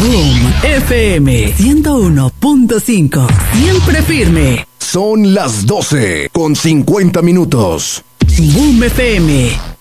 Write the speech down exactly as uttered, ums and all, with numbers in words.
Boom F M ciento uno punto cinco. Siempre firme. Son las doce con cincuenta minutos. Boom F M.